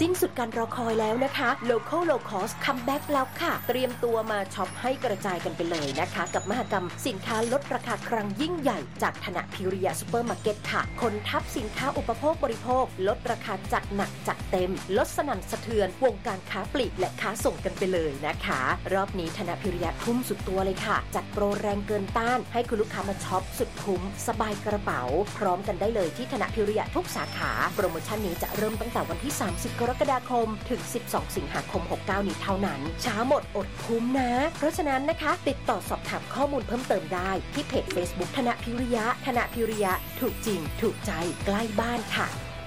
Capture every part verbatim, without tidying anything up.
สิ้นสุดการรอคอยแล้วนะคะ Local Low Cost Comeback แล้วค่ะเตรียมตัวมาช็อปให้กระจายกันไปเลยนะคะกับมหกรรมสินค้าลดราคาครั้งยิ่งใหญ่จากธนพิริยะซูเปอร์มาร์เก็ตค่ะคนทัพสินค้าอุปโภคบริโภคลดราคาจัดหนักจัดเต็มลดสนั่นสะเทือนวงการค้าปลีกและค้าส่งกันไปเลยนะคะรอบนี้ธนพิริยะทุ่มสุดตัวเลยค่ะจัดโปรแรงเกินต้านให้คุณลูกค้ามาช็อปสุดคุ้มสบายกระเป๋าพร้อมกันได้เลยที่ธนพิริยะทุกสาขาโปรโมชั่นนี้จะเริ่มตั้งแต่วันที่สามสิบกรกฎาคมถึงสิบสองสิงหาคมหกเก้านี้เท่านั้นช้าหมดอดคุ้มนะเพราะฉะนั้นนะคะติดต่อสอบถามข้อมูลเพิ่มเติมได้ที่เพจ Facebook ธนพิริยะธนพิริยะถูกจริงถูกใจใกล้บ้านค่ะ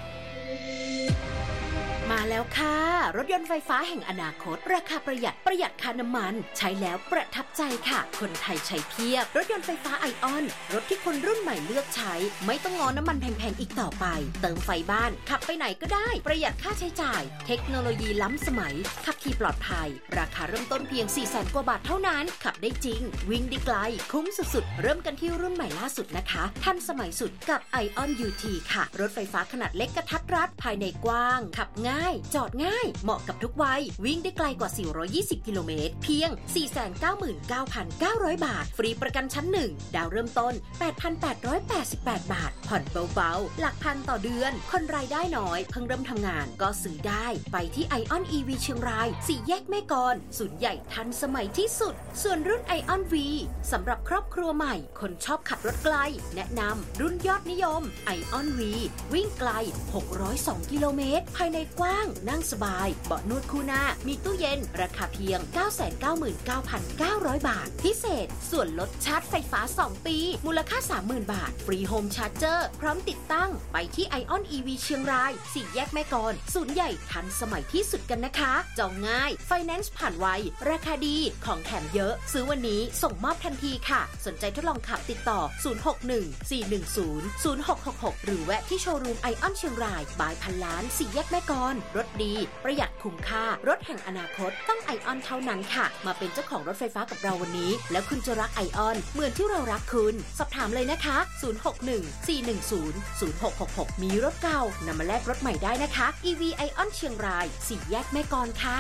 มาแล้วค่ะรถยนต์ไฟฟ้าแห่งอนาคตราคาประหยัดประหยัดค่าน้ำมันใช้แล้วประทับใจค่ะคนไทยใช้เพียบรถยนต์ไฟฟ้าไอออนรถที่คนรุ่นใหม่เลือกใช้ไม่ต้องงอน้ำมันแพงๆอีกต่อไปเติมไฟบ้านขับไปไหนก็ได้ประหยัดค่าใช้จ่ายเทคโนโลยีล้ำสมัยขับขี่ปลอดภัยราคาเริ่มต้นเพียง สี่แสน กว่าบาทเท่านั้นขับได้จริงวิ่งได้ไกลคุ้มสุดๆเริ่มกันที่รุ่นใหม่ล่าสุดนะคะทันสมัยสุดกับ ไอออน ยู ที ค่ะรถไฟฟ้าขนาดเล็กกระทัดรัดภายในกว้างขับง่ายจอดง่ายเหมาะกับทุกวัยวิ่งได้ไกลกว่าสี่ร้อยยี่สิบกิโลเมตรเพียง สี่แสนเก้าหมื่นเก้าพันเก้าร้อย บาทฟรีประกันชั้นหนึ่งดาวเริ่มต้น แปดพันแปดร้อยแปดสิบแปด บาทผ่อนเบาๆหลักพันต่อเดือนคนรายได้น้อยเพิ่งเริ่มทำงานก็ซื้อได้ไปที่ไอออน อี วี เชียงรายสี่แยกแม่กลศูนย์ใหญ่ทันสมัยที่สุดส่วนรุ่นไอออน V สำหรับครอบครัวใหม่คนชอบขับรถไกลแนะนำรุ่นยอดนิยมไอออน V วิ่งไกลหกร้อยสองกิโลเมตรภายในกว้างนั่งสบายเบาะนวดคู่หน้ามีตู้เย็นราคาเพียง เก้าแสนเก้าหมื่นเก้าพันเก้าร้อย บาทพิเศษส่วนลดชาร์จไฟฟ้าสองปีมูลค่า สามหมื่น บาทฟรีโฮมชาร์เจอร์พร้อมติดตั้งไปที่ไอออน อี วี เชียงรายสี่แยกแม่กลศูนย์ใหญ่ทันสมัยที่สุดกันนะคะจองง่ายไฟแนนซ์ผ่านไวราคาดีของแถมเยอะซื้อวันนี้ส่งมอบทันทีค่ะสนใจทดลองขับติดต่อศูนย์ หก หนึ่ง สี่ หนึ่ง ศูนย์ ศูนย์ หก หก หกหรือแวะที่โชว์รูมไอออนเชียงรายบายพันล้านสี่แยกแม่กลรถดีประหยัดคุ้มค่ารถแห่งอนาคตต้องไอออนเท่านั้นค่ะมาเป็นเจ้าของรถไฟฟ้ากับเราวันนี้แล้วคุณจะรักไอออนเหมือนที่เรารักคุณสอบถามเลยนะคะศูนย์ หก หนึ่ง สี่ หนึ่ง ศูนย์ ศูนย์ หก หก หกมีรถเก่านำมาแลกรถใหม่ได้นะคะ อี วี ไอออนเชียงรายสี่แยกแม่กลค่ะ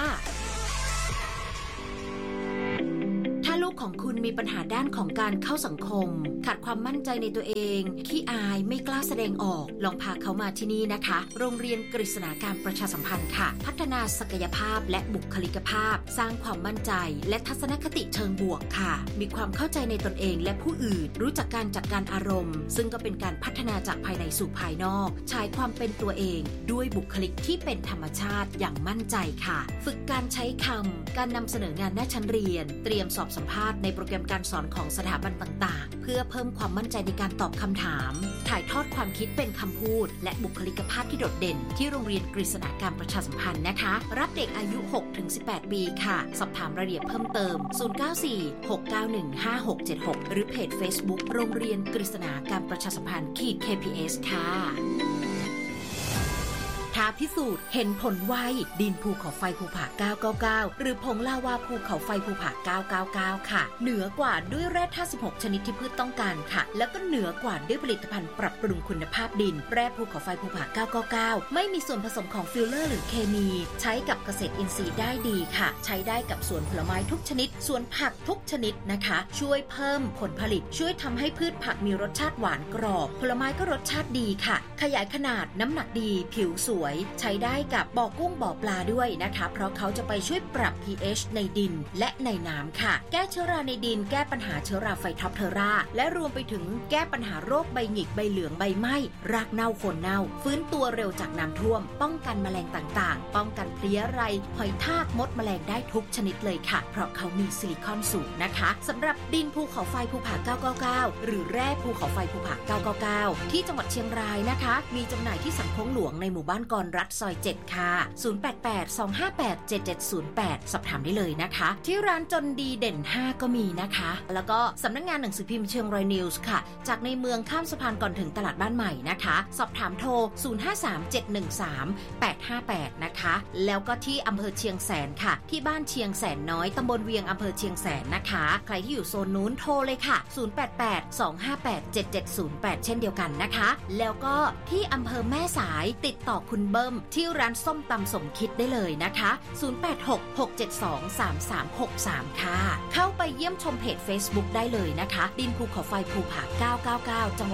ถ้าลูกของคุณมีปัญหาด้านของการเข้าสังคมขาดความมั่นใจในตัวเองขี้อายไม่กล้าแสดงออกลองพาเขามาที่นี่นะคะโรงเรียนกฤษณาการประชาสัมพันธ์ค่ะพัฒนาศักยภาพและบุคลิกภาพสร้างความมั่นใจและทัศนคติเชิงบวกค่ะมีความเข้าใจในตนเองและผู้อื่นรู้จักการจัดการอารมณ์ซึ่งก็เป็นการพัฒนาจากภายในสู่ภายนอกใช้ความเป็นตัวเองด้วยบุคลิกที่เป็นธรรมชาติอย่างมั่นใจค่ะฝึกการใช้คำการนำเสนองานหน้าชั้นเรียนเตรียมสอบสัมภาษณ์ในโปรแกรมการสอนของสถาบันต่างๆเพื่อเพิ่มความมั่นใจในการตอบคำถามถ่ายทอดความคิดเป็นคำพูดและบุคลิกภาพที่โดดเด่นที่โรงเรียนกฤษณาการประชาสัมพันธ์นะคะรับเด็กอายุ หกถึงสิบแปด ปีค่ะสอบถามรายละเอียดเพิ่มเติมศูนย์ เก้า สี่ หก เก้า หนึ่ง ห้า หก เจ็ด หกหรือเพจ Facebook โรงเรียนกฤษณาการประชาสัมพันธ์ เค พี เอส ค่ะท้าพิสูจน์เห็นผลไวดินภูเขาไฟภูผาเก้าเก้าเก้าหรือผงลาวาภูเขาไฟภูผาเก้าเก้าเก้าค่ะเหนือกว่าด้วยแร่ธาตุสิบหกชนิดที่พืชต้องการค่ะแล้วก็เหนือกว่าด้วยผลิตภัณฑ์ปรับปรุงคุณภาพดินแร่ภูเขาไฟภูผาเก้าเก้าเก้าไม่มีส่วนผสมของฟิลเลอร์หรือเคมีใช้กับเกษตรอินทรีย์ได้ดีค่ะใช้ได้กับสวนผลไม้ทุกชนิดสวนผักทุกชนิดนะคะช่วยเพิ่มผลผลิตช่วยทำให้พืชผักมีรสชาติหวานกรอบผลไม้ก็รสชาติดีค่ะขยายขนาดน้ำหนักดีผิวสวยใช้ได้กับบ่อกุ้งบ่อปลาด้วยนะคะเพราะเขาจะไปช่วยปรับ พี เอช ในดินและในน้ำค่ะแก้เชื้อราในดินแก้ปัญหาเชื้อราไฟท็อปเทอราและรวมไปถึงแก้ปัญหาโรคใบหงิกใบเหลืองใบไหม้รากเน่าโคนเน่าฟื้นตัวเร็วจากน้ำท่วมป้องกันแมลงต่างๆป้องกันเพลี้ยไรหอยทากมดแมลงได้ทุกชนิดเลยค่ะเพราะเขามีซิลิคอนสูงนะคะสำหรับดินภูเขาไฟภูผาเก้าเก้าเก้าหรือแร่ภูเขาไฟภูผาเก้าเก้าเก้าที่จังหวัดเชียงรายนะคะมีจำหน่ายที่สันโค้งหลวงในหมู่บ้านกรรัฐซอยเจ็ดค่ะศูนย์ แปด แปด สอง ห้า แปด เจ็ด เจ็ด ศูนย์ แปดสอบถามได้เลยนะคะที่ร้านจนดีเด่นห้าก็มีนะคะแล้วก็สำนักงานหนังสือพิมพ์เชียงรายนิวส์ค่ะจากในเมืองข้ามสะพานก่อนถึงตลาดบ้านใหม่นะคะสอบถามโทรศูนย์ ห้า สาม เจ็ด หนึ่ง สาม แปด ห้า แปดนะคะแล้วก็ที่อำเภอเชียงแสนค่ะที่บ้านเชียงแสนน้อยตำบลเวียงอำเภอเชียงแสนนะคะใครที่อยู่โซนนู้นโทรเลยค่ะศูนย์ แปด แปด สอง ห้า แปด เจ็ด เจ็ด ศูนย์ แปดเช่นเดียวกันนะคะแล้วก็ที่อำเภอแม่สายติดต่อคุณเบิ้มที่ร้านส้มตำสมคิดได้เลยนะคะศูนย์ แปด หก หก เจ็ด สอง สาม สาม หก สามค่ะเข้าไปเยี่ยมชมเพจ Facebook ได้เลยนะคะดินภูเขาไฟภูผาเก้าเก้าเก้าจังหวัด